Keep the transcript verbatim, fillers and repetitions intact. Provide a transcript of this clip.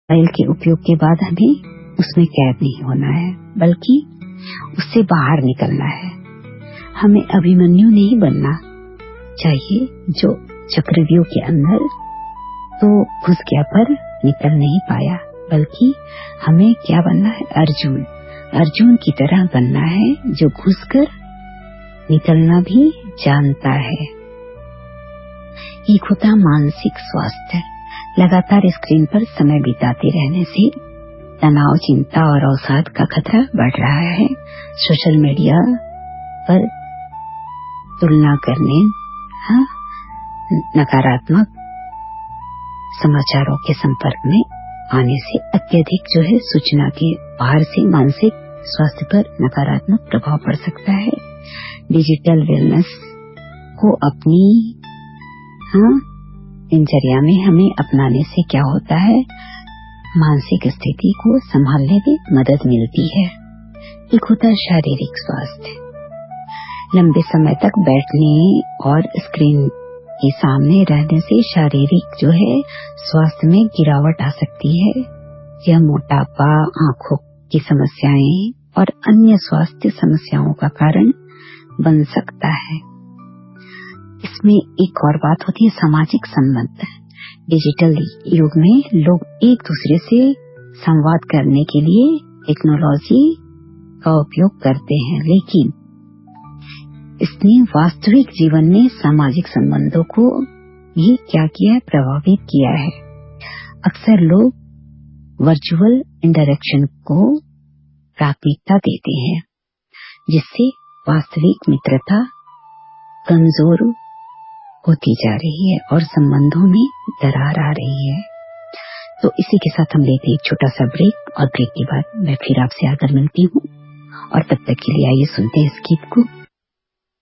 Mobile के उपयोग के बाद हमें उसमें कैद नहीं होना है, बल्कि उससे बाहर निकलना है। हमें अभिमन्यु नहीं बनना चाहिए जो चक्रव्यूह के अंदर तो घुस गया पर निकल नहीं पाया, बल्कि हमें क्या बनना है? अर्जुन। अर्जुन की तरह बनना है जो घुसकर निकलना भी जानता है। एक होता मानसिक स्वास्थ्य। लगातार स्क्रीन पर समय बिताते रहने से तनाव, चिंता और अवसाद का खतरा बढ़ रहा है। सोशल मीडिया पर तुलना करने, हाँ, नकारात्मक समाचारों के संपर्क में आने से अत्यधिक जो है सूचना के बाहर से मानसिक स्वास्थ्य पर नकारात्मक प्रभाव पड़ सकता है। डिजिटल वेलनेस को अपनी हाँ दिनचर्या में हमें अपनाने से क्या होता है? मानसिक स्थिति को संभालने में मदद मिलती है। एक होता है शारीरिक स्वास्थ्य। लंबे समय तक बैठने और स्क्रीन के सामने रहने से शारीरिक जो है स्वास्थ्य में गिरावट आ सकती है। यह मोटापा, आंखों की समस्याएं और अन्य स्वास्थ्य समस्याओं का कारण बन सकता है। इसमें एक और बात होती है सामाजिक संबंध। डिजिटल युग में लोग एक दूसरे से संवाद करने के लिए टेक्नोलॉजी का उपयोग करते हैं, लेकिन इसने वास्तविक जीवन में सामाजिक संबंधों को भी क्या किया है? प्रभावित किया है। अक्सर लोग वर्चुअल इंटरेक्शन को प्राथमिकता देते हैं, जिससे वास्तविक मित्रता कमजोर होती जा रही है और संबंधों में दरार आ रही है। तो इसी के साथ हम लेते हैं एक छोटा सा ब्रेक और ब्रेक के बाद मैं फिर आपसे आकर मिलती हूँ और तब तक के लिए आइए सुनते हैं इस गीत को।